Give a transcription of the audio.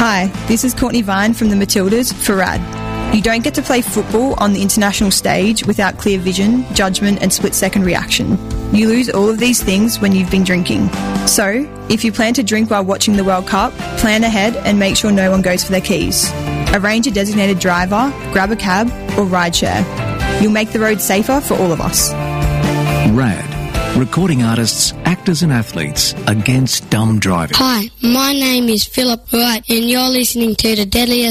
Hi, this is Courtney Vine from the Matildas for RAD. You don't get to play football on the international stage without clear vision, judgment and split-second reaction. You lose all of these things when you've been drinking. So, if you plan to drink while watching the World Cup, plan ahead and make sure no one goes for their keys. Arrange a designated driver, grab a cab or rideshare. You'll make the road safer for all of us. RAD. Recording artists, actors and athletes against dumb driving. Hi, my name is Philip Wright and you're listening to the Deadliest